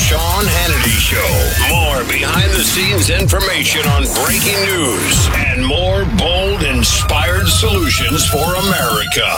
Sean Hannity Show. More behind-the-scenes information on breaking news and more bold, inspired solutions for America.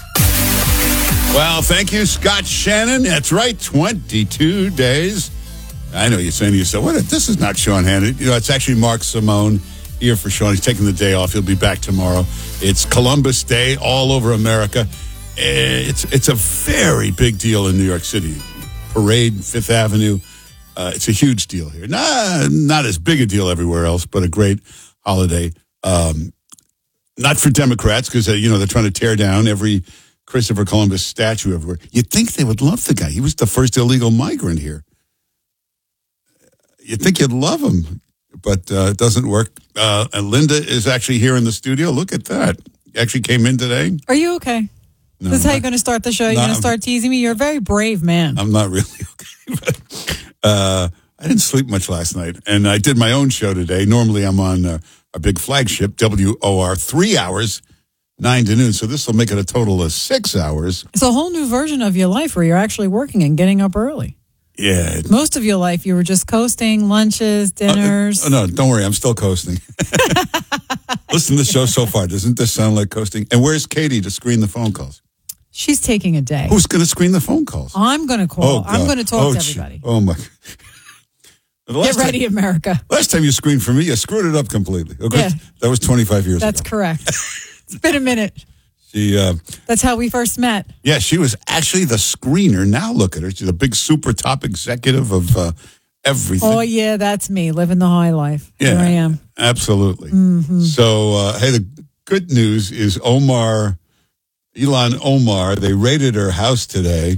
Well, thank you, Scott Shannon. That's right, 22 days. I know you're saying to yourself, "What? This is not Sean Hannity." You know, it's actually Mark Simone here for Sean. He's taking the day off. He'll be back tomorrow. It's Columbus Day all over America. It's a very big deal in New York City. Parade, Fifth Avenue. It's a huge deal here. Not as big a deal everywhere else, but a great holiday. Not for Democrats, because they're trying to tear down every Christopher Columbus statue everywhere. You'd think they would love the guy. He was the first illegal migrant here. You'd think you'd love him, but it doesn't work. And Linda is actually here in the studio. Look at that. Actually came in today. Are you okay? No, this is how you're going to start the show? You're going to start teasing me? You're a very brave man. I'm not really okay. But, I didn't sleep much last night, and I did my own show today. Normally I'm on a big flagship, WOR, 3 hours, 9 to noon. So this will make it a total of 6 hours. It's a whole new version of your life where you're actually working and getting up early. Yeah. Most of your life, you were just coasting, lunches, dinners. No, don't worry. I'm still coasting. Listen to the show so far. Doesn't this sound like coasting? And where's Katie to screen the phone calls? She's taking a day. Who's going to screen the phone calls? I'm going to call. I'm going to talk to everybody. Oh, my. Get ready, America. Last time you screened for me, you screwed it up completely. Okay? Yeah. That was 25 years ago. That's correct. It's been a minute. That's how we first met. Yeah, she was actually the screener. Now look at her. She's a big super top executive of everything. Oh, yeah, that's me, living the high life. Yeah, here I am. Absolutely. Mm-hmm. So, hey, the good news is Ilhan Omar, they raided her house today.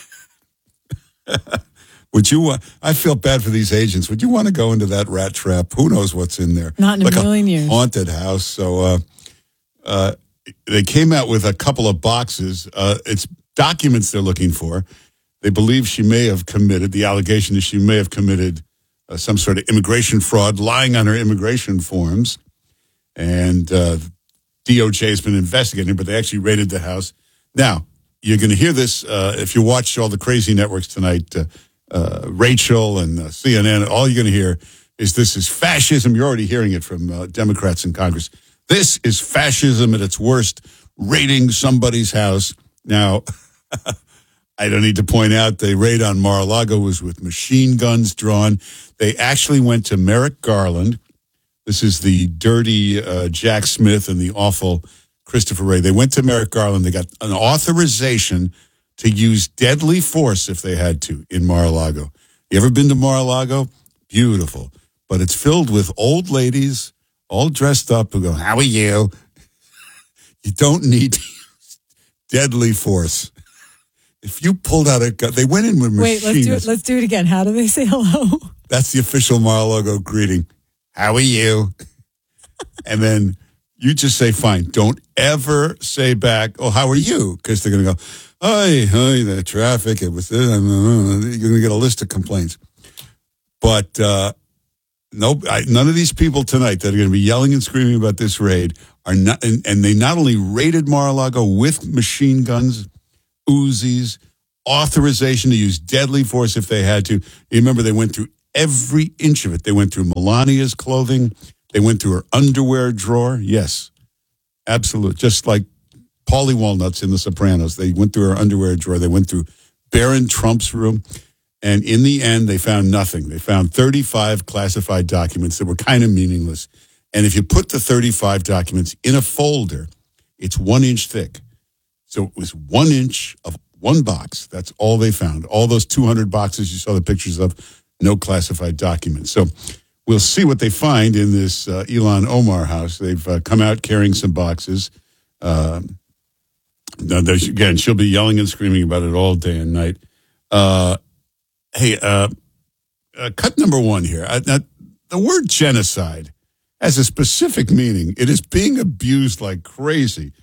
I feel bad for these agents. Would you want to go into that rat trap? Who knows what's in there? Not in a million years. Haunted house. So they came out with a couple of boxes. It's documents they're looking for. They believe she may have committed, the allegation is she may have committed some sort of immigration fraud, lying on her immigration forms. And DOJ has been investigating, but they actually raided the house. Now, you're going to hear this if you watch all the crazy networks tonight, Rachel and CNN, all you're going to hear is this is fascism. You're already hearing it from Democrats in Congress. This is fascism at its worst, raiding somebody's house. Now, I don't need to point out the raid on Mar-a-Lago was with machine guns drawn. They actually went to Merrick Garland. This is the dirty Jack Smith and the awful Christopher Wray. They went to Merrick Garland. They got an authorization to use deadly force if they had to in Mar-a-Lago. You ever been to Mar-a-Lago? Beautiful. But it's filled with old ladies, all dressed up, who go, "How are you?" You don't need to use deadly force. If you pulled out a gun, they went in with machine guns. Wait, let's do it again. How do they say hello? That's the official Mar-a-Lago greeting. "How are you?" And then you just say, fine. Don't ever say back, "Oh, how are you?" Because they're going to go, hi, the traffic. It was this. You're going to get a list of complaints. But none of these people tonight that are going to be yelling and screaming about this raid are not, and they not only raided Mar-a-Lago with machine guns, Uzis, authorization to use deadly force if they had to. You remember they went through every inch of it. They went through Melania's clothing. They went through her underwear drawer. Yes, absolute. Just like Paulie Walnuts in The Sopranos. They went through her underwear drawer. They went through Barron Trump's room. And in the end, they found nothing. They found 35 classified documents that were kind of meaningless. And if you put the 35 documents in a folder, it's 1 inch thick. So it was 1 inch of one box. That's all they found. All those 200 boxes you saw the pictures of, no classified documents. So we'll see what they find in this Ilhan Omar house. They've come out carrying some boxes. Again, she'll be yelling and screaming about it all day and night. Hey, cut number one here. The word genocide has a specific meaning. It is being abused like crazy.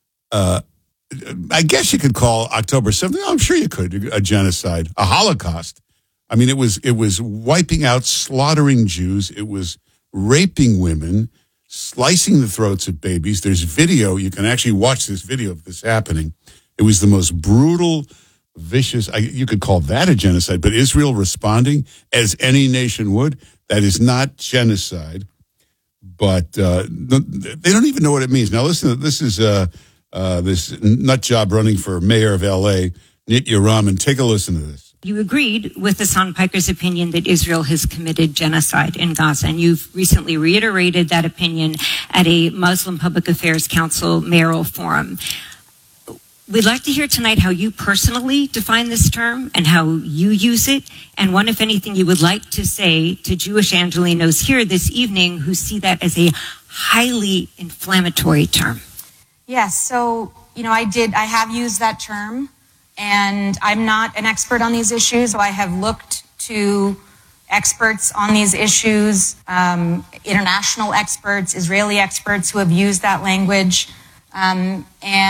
I guess you could call October 7th, I'm sure you could, a genocide, a Holocaust. I mean, it was wiping out, slaughtering Jews. It was raping women, slicing the throats of babies. There's video. You can actually watch this video of this happening. It was the most brutal, vicious. You could call that a genocide, but Israel responding as any nation would, that is not genocide. But they don't even know what it means. Now, listen, this is this nut job running for mayor of L.A., Nitya Raman. Take a listen to this. You agreed with Hassan Piker's opinion that Israel has committed genocide in Gaza, and you've recently reiterated that opinion at a Muslim Public Affairs Council mayoral forum. We'd like to hear tonight how you personally define this term and how you use it, and what, if anything, you would like to say to Jewish Angelenos here this evening who see that as a highly inflammatory term. Yes, so, I have used that term, and I'm not an expert on these issues, so I have looked to experts on these issues, international experts, Israeli experts who have used that language. And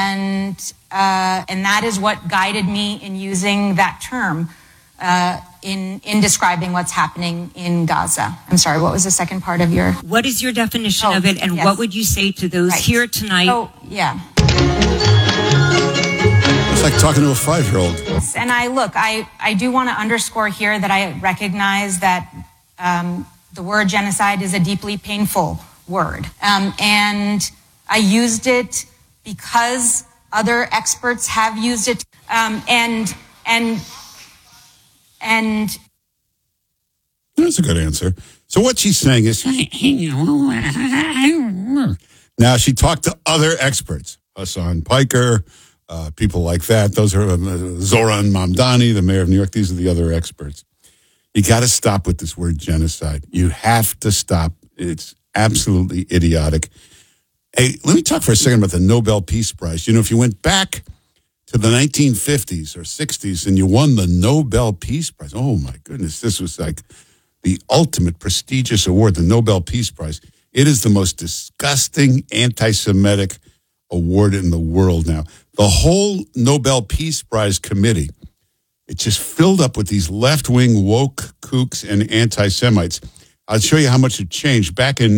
that is what guided me in using that term in describing what's happening in Gaza. I'm sorry, what was the second part of your... What is your definition of it, and what would you say to those here tonight? It's like talking to a 5-year-old. And I do want to underscore here that I recognize that the word genocide is a deeply painful word. And I used it because other experts have used it, and that's a good answer. So what she's saying is, now she talked to other experts, Hassan Piker, people like that. Those are Zoran Mamdani, the mayor of New York. These are the other experts. You got to stop with this word genocide. You have to stop. It's absolutely idiotic. Hey, let me talk for a second about the Nobel Peace Prize. If you went back to the 1950s or 60s and you won the Nobel Peace Prize, oh my goodness, this was like the ultimate prestigious award, the Nobel Peace Prize. It is the most disgusting anti-Semitic award in the world now. The whole Nobel Peace Prize committee, it just filled up with these left-wing woke kooks and anti-Semites. I'll show you how much it changed. Back in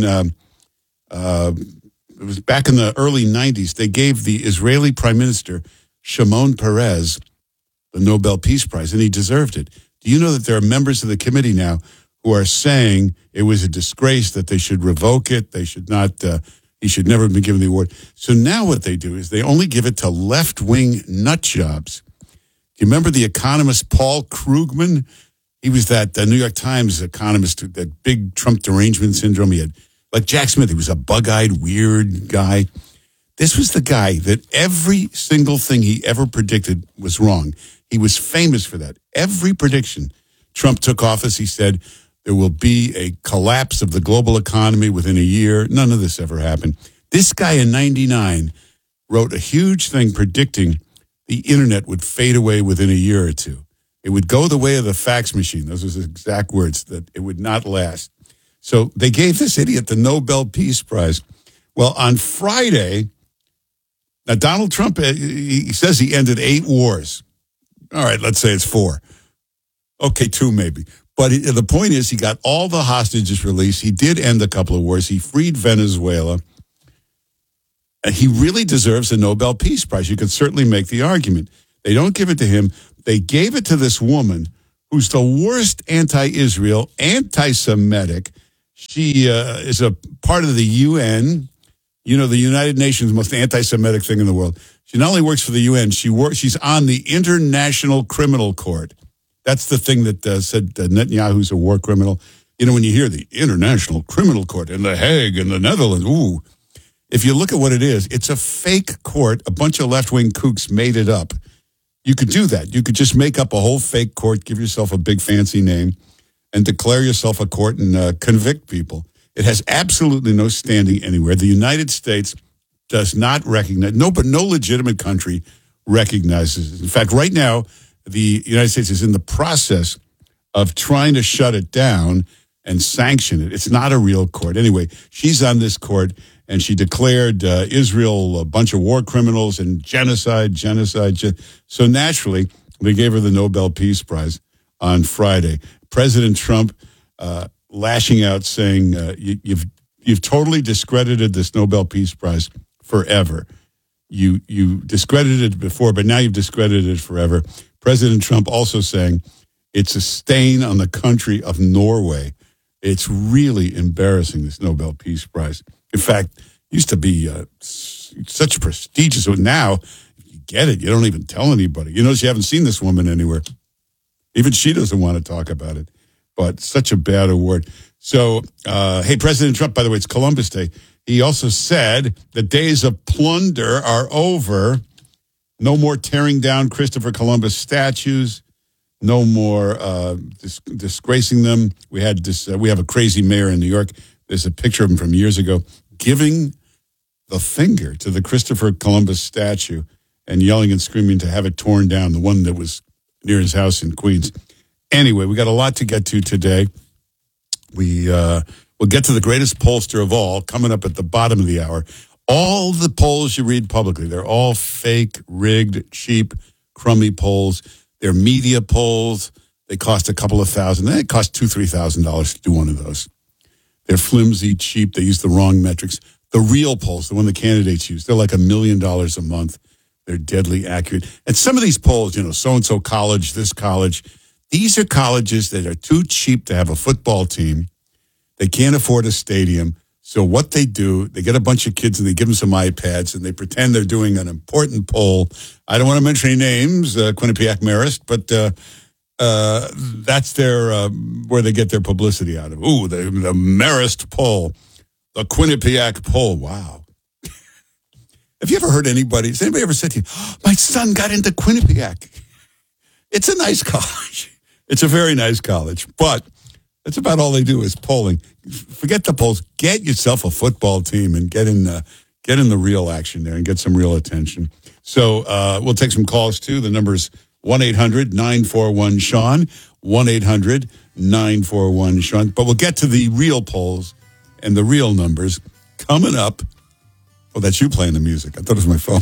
the early 90s, they gave the Israeli Prime Minister, Shimon Peres, the Nobel Peace Prize, and he deserved it. Do you know that there are members of the committee now who are saying it was a disgrace, that they should revoke it, they should not, he should never have been given the award. So now what they do is they only give it to left-wing nut jobs. Do you remember the economist Paul Krugman? He was that New York Times economist, that big Trump derangement syndrome. He had, like Jack Smith, he was a bug-eyed, weird guy. This was the guy that every single thing he ever predicted was wrong. He was famous for that. Every prediction Trump took office, he said, there will be a collapse of the global economy within a year. None of this ever happened. This guy in 99 wrote a huge thing predicting the internet would fade away within a year or two. It would go the way of the fax machine. Those are his exact words, that it would not last. So they gave this idiot the Nobel Peace Prize. Well, on Friday, now Donald Trump, he says he ended 8 wars. All right, let's say it's 4. Okay, 2 maybe. But the point is, he got all the hostages released. He did end a couple of wars. He freed Venezuela. And he really deserves a Nobel Peace Prize. You could certainly make the argument. They don't give it to him. They gave it to this woman who's the worst anti-Israel, anti-Semitic. She is a part of the UN, the United Nations most anti-Semitic thing in the world. She not only works for the UN, she's on the International Criminal Court. That's the thing that said Netanyahu's a war criminal. When you hear the International Criminal Court in The Hague in the Netherlands, ooh. If you look at what it is, it's a fake court. A bunch of left-wing kooks made it up. You could do that. You could just make up a whole fake court, give yourself a big fancy name, and declare yourself a court and convict people. It has absolutely no standing anywhere. The United States does not recognize, no legitimate country recognizes it. In fact, right now, the United States is in the process of trying to shut it down and sanction it. It's not a real court. Anyway, she's on this court, and she declared Israel a bunch of war criminals and genocide. So naturally, they gave her the Nobel Peace Prize on Friday. President Trump lashing out, saying, you've totally discredited this Nobel Peace Prize forever. You discredited it before, but now you've discredited it forever. President Trump also saying it's a stain on the country of Norway. It's really embarrassing, this Nobel Peace Prize. In fact, it used to be such prestigious. Now, if you get it, you don't even tell anybody. You notice you haven't seen this woman anywhere. Even she doesn't want to talk about it. But such a bad award. So, hey, President Trump, by the way, it's Columbus Day. He also said the days of plunder are over. No more tearing down Christopher Columbus statues. No more disgracing them. We have a crazy mayor in New York. There's a picture of him from years ago giving the finger to the Christopher Columbus statue and yelling and screaming to have it torn down, the one that was near his house in Queens. Anyway, we got a lot to get to today. We'll get to the greatest pollster of all coming up at the bottom of the hour. All the polls you read publicly, they're all fake, rigged, cheap, crummy polls. They're media polls. They cost a couple of thousand. It costs $2,000-$3,000 to do one of those. They're flimsy, cheap. They use the wrong metrics. The real polls, the one the candidates use, they're like $1 million a month. They're deadly accurate. And some of these polls, so-and-so college, this college, these are colleges that are too cheap to have a football team. They can't afford a stadium. So what they do, they get a bunch of kids and they give them some iPads and they pretend they're doing an important poll. I don't want to mention any names, Quinnipiac Marist, but that's their where they get their publicity out of. Ooh, the Marist poll, the Quinnipiac poll. Wow. Have you ever heard anybody, has anybody ever said to you, my son got into Quinnipiac? It's a nice college. It's a very nice college, but that's about all they do is polling. Forget the polls. Get yourself a football team and get in the real action there and get some real attention. So we'll take some calls, too. The number's 1-800-941-SEAN, 1-800-941-SEAN. But we'll get to the real polls and the real numbers coming up. Oh, that's you playing the music. I thought it was my phone.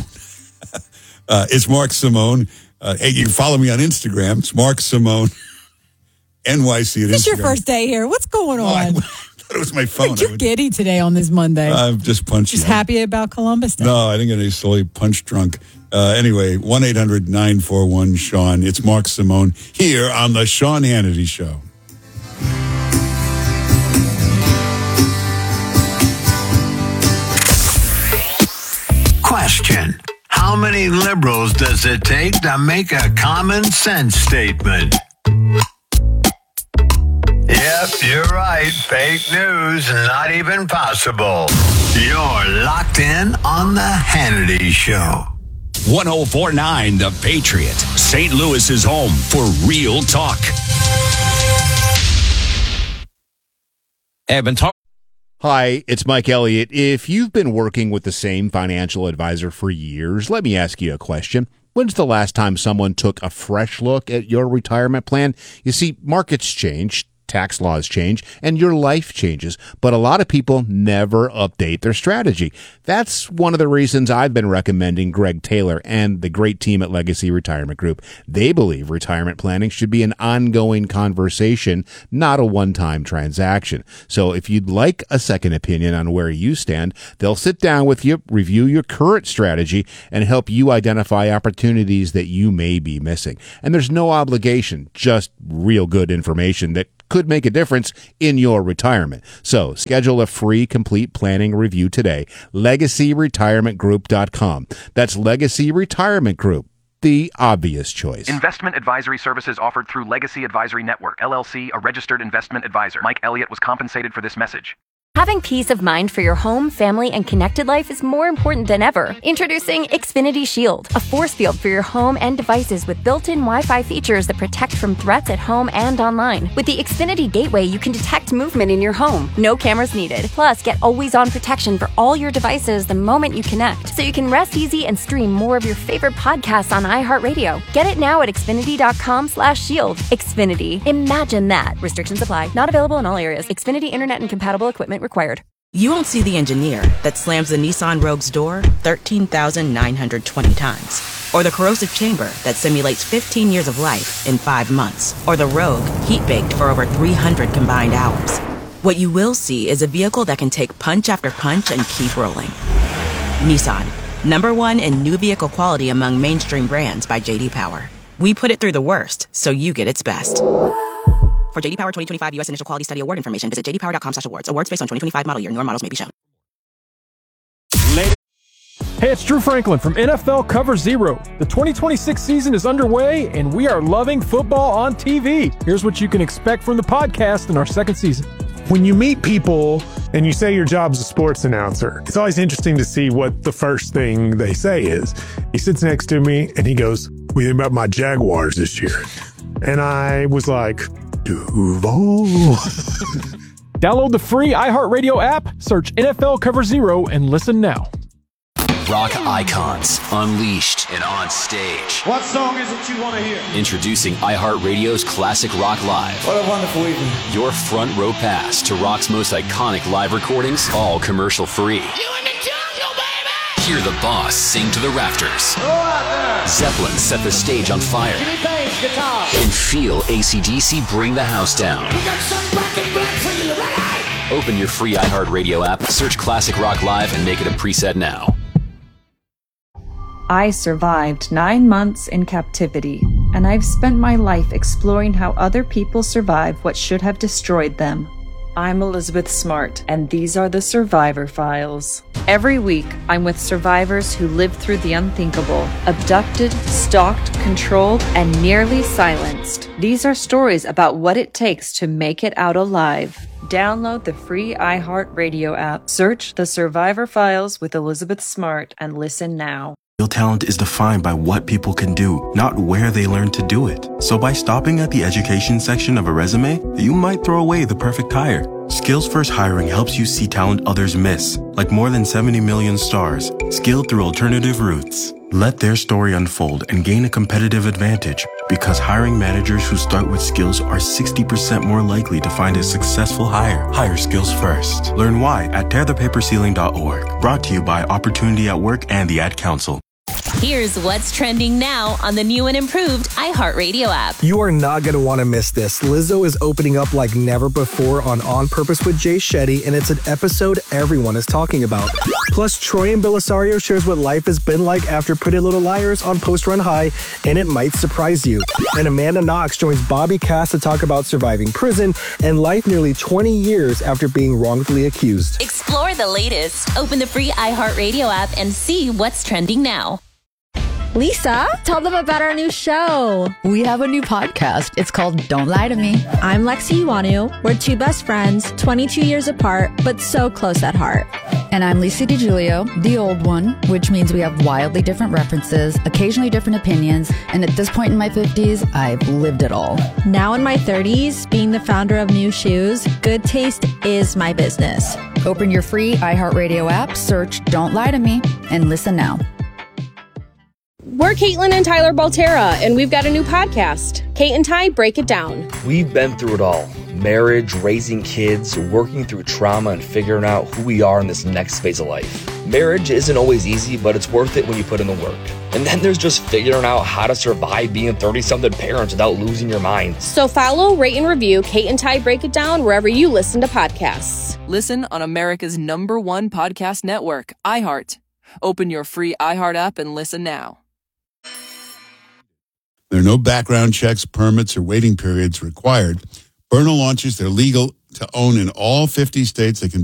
It's Mark Simone. Hey, you can follow me on Instagram. It's Mark Simone. NYC at Instagram. It's your first day here. What's going on? I thought it was my phone. You're giddy today on this Monday. I'm just punching. Just happy about Columbus Day. No, I didn't get any silly punch drunk. Anyway, 1-800-941-SEAN. It's Mark Simone here on the Sean Hannity Show. Question. How many liberals does it take to make a common sense statement? Yep, you're right. Fake news, not even possible. You're locked in on the Hannity Show. 104.9 The Patriot, St. Louis's home for real talk. Hi, it's Mike Elliott. If you've been working with the same financial advisor for years, let me ask you a question. When's the last time someone took a fresh look at your retirement plan? You see, markets change, tax laws change, and your life changes, but a lot of people never update their strategy. That's one of the reasons I've been recommending Greg Taylor and the great team at Legacy Retirement Group. They believe retirement planning should be an ongoing conversation, not a one-time transaction. So if you'd like a second opinion on where you stand, they'll sit down with you, review your current strategy, and help you identify opportunities that you may be missing. And there's no obligation, just real good information that could make a difference in your retirement. So schedule a free complete planning review today. LegacyRetirementGroup.com. That's Legacy Retirement Group, the obvious choice. Investment advisory services offered through Legacy Advisory Network, LLC, a registered investment advisor. Mike Elliott was compensated for this message. Having peace of mind for your home, family, and connected life is more important than ever. Introducing Xfinity Shield, a force field for your home and devices with built-in Wi-Fi features that protect from threats at home and online. With the Xfinity Gateway, you can detect movement in your home. No cameras needed. Plus, get always-on protection for all your devices the moment you connect, so you can rest easy and stream more of your favorite podcasts on iHeartRadio. Get it now at Xfinity.com/shield. Xfinity. Imagine that. Restrictions apply. Not available in all areas. Xfinity Internet and compatible equipment required. You won't see the engineer that slams the Nissan Rogue's door 13,920 times. Or the corrosive chamber that simulates 15 years of life in 5 months. Or the Rogue heat-baked for over 300 combined hours. What you will see is a vehicle that can take punch after punch and keep rolling. Nissan, #1 in new vehicle quality among mainstream brands by J.D. Power. We put it through the worst, so you get its best. For J.D. Power 2025 U.S. Initial Quality Study Award information, visit jdpower.com/awards. Awards based on 2025 model year. Newer models may be shown. Hey, it's Drew Franklin from NFL Cover Zero. The 2026 season is underway, and we are loving football on TV. Here's what you can expect from the podcast in our second season. When you meet people and you say your job's a sports announcer, it's always interesting to see what the first thing they say is. He sits next to me and he goes, "What do you think about my Jaguars this year?" And I was like, Duval. Download the free iHeartRadio app, search NFL Cover Zero, and listen now. Rock icons, unleashed and on stage. What song is it you want to hear? Introducing iHeartRadio's Classic Rock Live. What a wonderful evening. Your front row pass to rock's most iconic live recordings, all commercial free. You in the jungle, baby! Hear the boss sing to the rafters. Go out there! Zeppelin set the stage on fire. Jimmy Page, guitar. And feel AC/DC bring the house down. We got some black and black for you, ready? Open your free iHeartRadio app, search Classic Rock Live, and make it a preset now. I survived 9 months in captivity, and I've spent my life exploring how other people survive what should have destroyed them. I'm Elizabeth Smart, and these are the Survivor Files. Every week, I'm with survivors who lived through the unthinkable, abducted, stalked, controlled, and nearly silenced. These are stories about what it takes to make it out alive. Download the free iHeartRadio app, search The Survivor Files with Elizabeth Smart, and listen now. Real talent is defined by what people can do, not where they learn to do it. So by stopping at the education section of a resume, you might throw away the perfect hire. Skills First Hiring helps you see talent others miss, like more than 70 million stars, skilled through alternative routes. Let their story unfold and gain a competitive advantage, because hiring managers who start with skills are 60% more likely to find a successful hire. Hire skills first. Learn why at tearthepaperceiling.org. Brought to you by Opportunity at Work and the Ad Council. Here's what's trending now on the new and improved iHeartRadio app. You are not going to want to miss this. Lizzo is opening up like never before on Purpose with Jay Shetty, and it's an episode everyone is talking about. Plus, Troy and Belisario shares what life has been like after Pretty Little Liars on Post Run High, and it might surprise you. And Amanda Knox joins Bobby Cass to talk about surviving prison and life nearly 20 years after being wrongfully accused. Explore the latest. Open the free iHeartRadio app and see what's trending now. Lisa, tell them about our new show. We have a new podcast. It's called Don't Lie to Me. I'm Lexi Iwanu. We're two best friends, 22 years apart, but so close at heart. And I'm Lisa DiGiulio, the old one, which means we have wildly different references, occasionally different opinions, and at this point in my 50s, I've lived it all. Now in my 30s, being the founder of New Shoes, good taste is my business. Open your free iHeartRadio app, search Don't Lie to Me, and listen now. We're Caitlin and Tyler Baltera, and we've got a new podcast, Kate and Ty Break It Down. We've been through it all. Marriage, raising kids, working through trauma, and figuring out who we are in this next phase of life. Marriage isn't always easy, but it's worth it when you put in the work. And then there's just figuring out how to survive being 30-something parents without losing your mind. So follow, rate, and review Kate and Ty Break It Down wherever you listen to podcasts. Listen on America's #1 podcast network, iHeart. Open your free iHeart app and listen now. There are no background checks, permits, or waiting periods required. Byrna launches their legal to own in all 50 states. They can